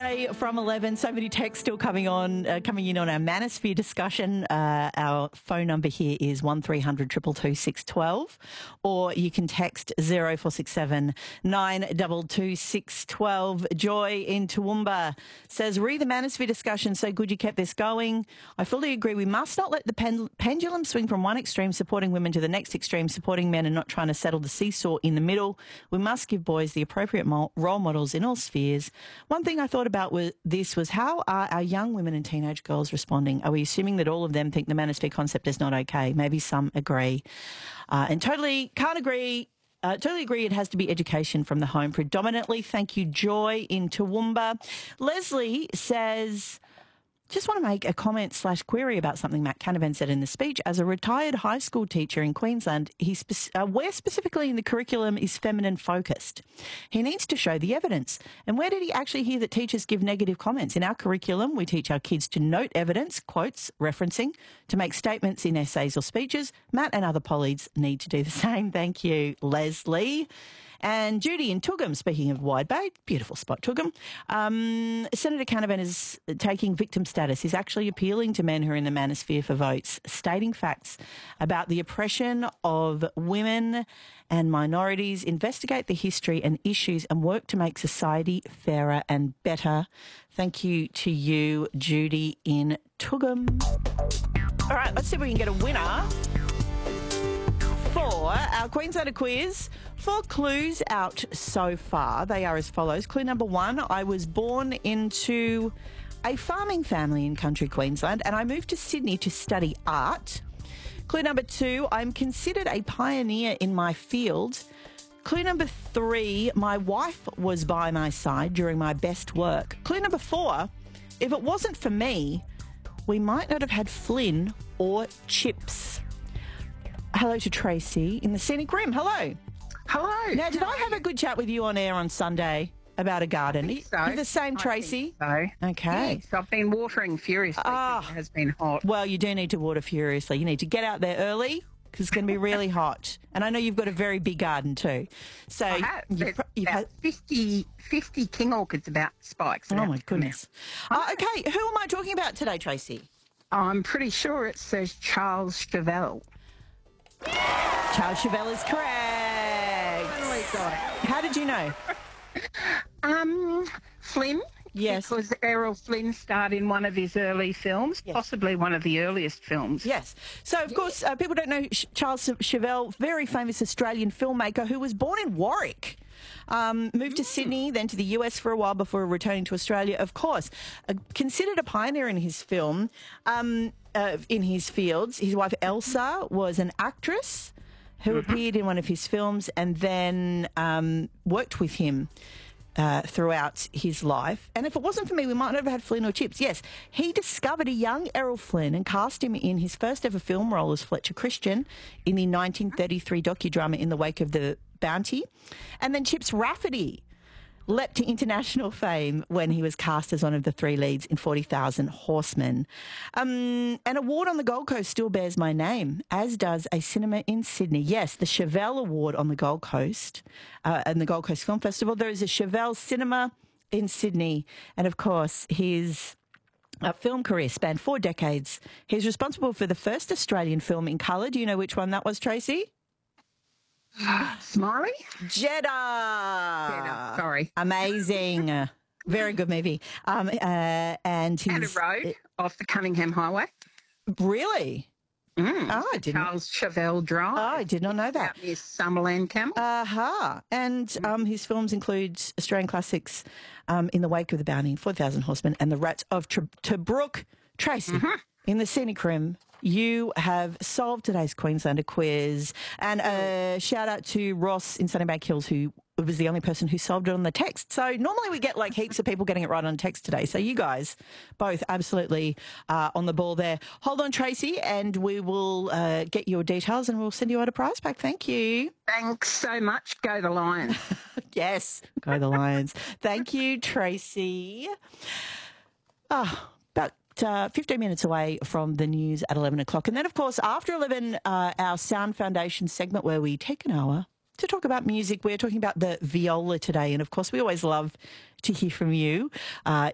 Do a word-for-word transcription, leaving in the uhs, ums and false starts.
away from eleven. So many texts still coming on, uh, coming in on our Manosphere discussion. Uh, our phone number here is one three hundred two two two six one two, or you can text zero four six seven nine two two six one two. Joy in Toowoomba says, re the Manosphere discussion, so good you kept this going. I fully agree. We must not let the pen- pendulum swing from one extreme, supporting women, to the next extreme, supporting men and not trying to settle the seesaw in the middle. We must give boys the appropriate mo- role models in all spheres. One thing I thought about with this was, how are our young women and teenage girls responding? Are we assuming that all of them think the manosphere concept is not okay? Maybe some agree. Uh, and totally can't agree. Uh, totally agree it has to be education from the home predominantly. Thank you, Joy in Toowoomba. Leslie says, just want to make a comment slash query about something Matt Canavan said in the speech. As a retired high school teacher in Queensland, he spe- uh, where specifically in the curriculum is feminine focused? He needs to show the evidence. And where did he actually hear that teachers give negative comments? In our curriculum, we teach our kids to note evidence, quotes, referencing, to make statements in essays or speeches. Matt and other pollies need to do the same. Thank you, Leslie. And Judy in Toowoomba, speaking of Wide Bay, beautiful spot, Toowoomba. Um, Senator Canavan is taking victim status. He's actually appealing to men who are in the manosphere for votes, stating facts about the oppression of women and minorities, investigate the history and issues, and work to make society fairer and better. Thank you to you, Judy in Toowoomba. All right, let's see if we can get a winner for our Queenslander quiz. Four clues out so far. They are as follows. Clue number one, I was born into a farming family in country Queensland and I moved to Sydney to study art. Clue number two, I'm considered a pioneer in my field. Clue number three, my wife was by my side during my best work. Clue number four, if it wasn't for me, we might not have had Flynn or chips. Hello to Tracy in the Scenic Rim. Hello. Hello. Now, did I have a good chat with you on air on Sunday about a garden? I think so. You're the same, I Tracy? think so. Okay. Yes, I've been watering furiously Ah. because it has been hot. Well, you do need to water furiously. You need to get out there early because it's going to be really hot. And I know you've got a very big garden too. So I have. you've, There's you've about had... fifty, fifty king orchids about spikes. Oh, about my to come goodness. Uh, okay, who am I talking about today, Tracy? out. I'm pretty sure it says Charles Chevelle. Charles Chevelle is correct. Finally got it. How did you know? Um, Flynn. Yes. Because Errol Flynn starred in one of his early films, Yes. possibly one of the earliest films. Yes. So, of course, uh, people don't know Ch- Charles Chevelle, very famous Australian filmmaker who was born in Warwick. Um, moved to Sydney, then to the U S for a while before returning to Australia. Of course, uh, considered a pioneer in his film, um, uh, in his fields. His wife Elsa was an actress who mm-hmm. appeared in one of his films and then um, worked with him Uh, throughout his life. And if it wasn't for me, we might not have had Flynn or chips. Yes, he discovered a young Errol Flynn and cast him in his first ever film role as Fletcher Christian in the nineteen thirty-three docudrama In the Wake of the Bounty. And then Chips Rafferty leapt to international fame when he was cast as one of the three leads in forty thousand Horsemen. Um, an award on the Gold Coast still bears my name, as does a cinema in Sydney. Yes, the Chevelle Award on the Gold Coast uh, and the Gold Coast Film Festival. There is a Chevelle Cinema in Sydney. And, of course, his uh, film career spanned four decades. He's responsible for the first Australian film in colour. Do you know which one that was, Tracy? Smiley? Jeddah. Jeddah, sorry. Amazing. Very good movie. Um, uh, and he's... And a road off the Cunningham Highway. Really? Mm. Oh, I didn't. Charles Chevelle Drive. Oh, I did not know that. Out near Summerland Camel. Aha. And um, his films include Australian classics um, In the Wake of the Bounty, four thousand Horsemen, and The Rats of Tre- Tobruk. Tracy, mm-hmm. in the Scenic Rim, you have solved today's Queenslander quiz. And a shout out to Ross in Sunnybank Hills, who was the only person who solved it on the text. So normally we get like heaps of people getting it right on text today. So you guys both absolutely uh, on the ball there. Hold on, Tracy, and we will uh, get your details and we'll send you out a prize pack. Thank you. Thanks so much. Go the Lions. Yes, go the Lions. Thank you, Tracy. Ah, about Uh, fifteen minutes away from the news at eleven o'clock. And then, of course, after eleven, uh, our Sound Foundation segment where we take an hour to talk about music. We're talking about the viola today. And, of course, we always love to hear from you. Uh,